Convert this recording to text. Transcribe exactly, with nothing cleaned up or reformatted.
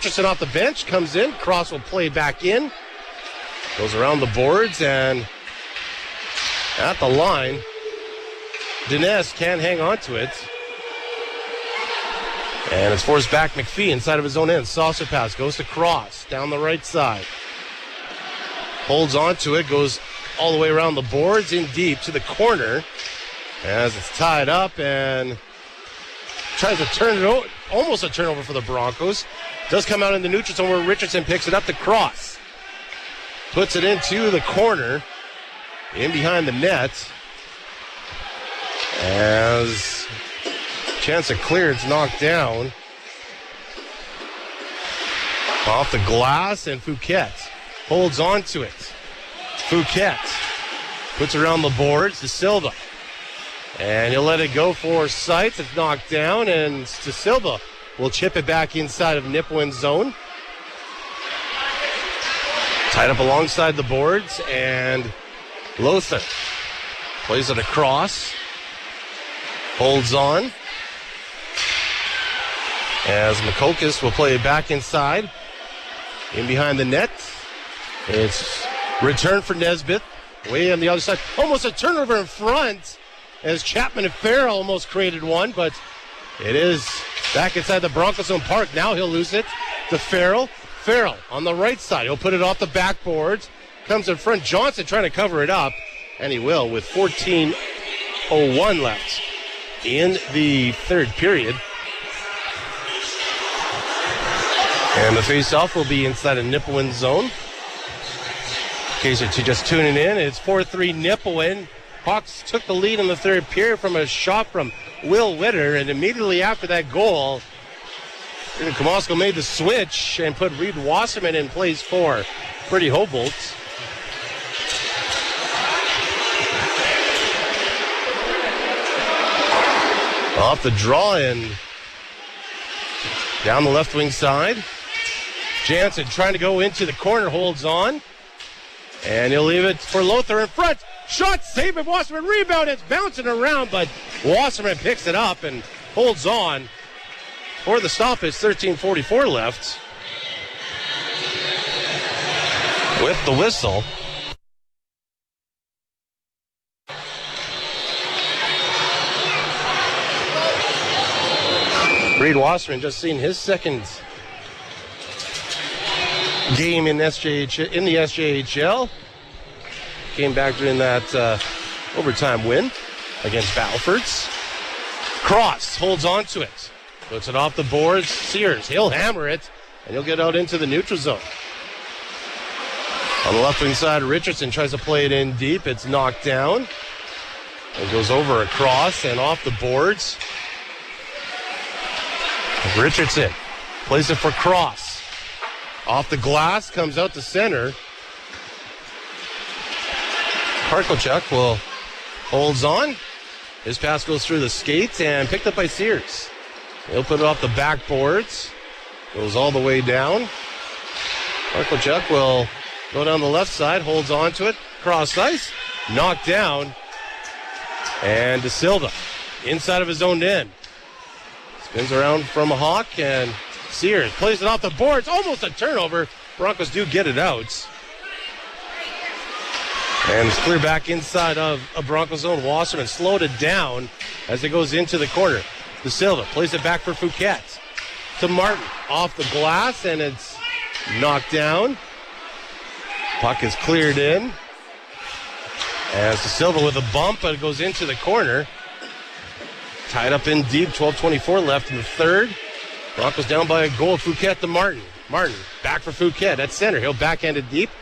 Richardson off the bench, comes in. Cross will play back in. Goes around the boards and at the line. Dines can't hang on to it. And it's forced back McPhee inside of his own end. Saucer pass goes to Cross down the right side. Holds on to it, goes all the way around the boards in deep to the corner as it's tied up and tries to turn it over. Almost a turnover for the Broncos. Does come out in the neutral zone where Richardson picks it up to Cross. Puts it into the corner, in behind the net. As chance of clearance knocked down. Off the glass, and Fouquet holds on to it. Fouquet puts it around the boards to Silva. And he'll let it go for Seitz. It's knocked down, and to Silva will chip it back inside of Nipawin's zone. Tied up alongside the boards, and Lothar plays it across. Holds on. As Makokis will play it back inside. In behind the net. It's return for Nesbitt. Way on the other side. Almost a turnover in front. As Chapman and Farrell almost created one, but it is back inside the Broncos zone park. Now he'll lose it to Farrell. Farrell on the right side. He'll put it off the backboards. Comes in front. Johnson trying to cover it up. And he will with fourteen oh one left in the third period. And the face-off will be inside of Nipawin's zone. In case you're just tuning in, it's four three Nipawin. Hawks took the lead in the third period from a shot from Will Witter, and immediately after that goal, Komosko made the switch and put Reed Wasserman in place for Freddie Hobolt. Off the draw and down the left wing side. Jansen trying to go into the corner, holds on. And he'll leave it for Lothar in front. Shot saved by Wasserman. Rebound. It's bouncing around, but Wasserman picks it up and holds on. For the stoppage, thirteen forty-four left. With the whistle. Reed Wasserman just seen his second game in S J H L, in the S J H L. Came back during that uh, overtime win against Battlefords. Cross holds on to it. Puts it off the boards. Sears, he'll hammer it, and he'll get out into the neutral zone. On the left wing side, Richardson tries to play it in deep. It's knocked down. It goes over across and off the boards. Richardson plays it for Cross. Off the glass, comes out to center. Karkochuk will holds on. His pass goes through the skates and picked up by Sears. He'll put it off the backboards. Goes all the way down. Karkochuk will go down the left side, holds on to it. Cross ice, knocked down. And De Silva, inside of his own end. Spins around from a Hawk, and Sears plays it off the boards. Almost a turnover. Broncos do get it out. And it's clear back inside of a Broncos zone. Wasserman slowed it down as it goes into the corner. De Silva plays it back for Fouquet. To Martin. Off the glass, and it's knocked down. Puck is cleared in. As De Silva with a bump, but it goes into the corner. Tied up in deep, twelve twenty-four left in the third. Broncos down by a goal. Fouquet to Martin. Martin back for Fouquet at center. He'll backhand it deep.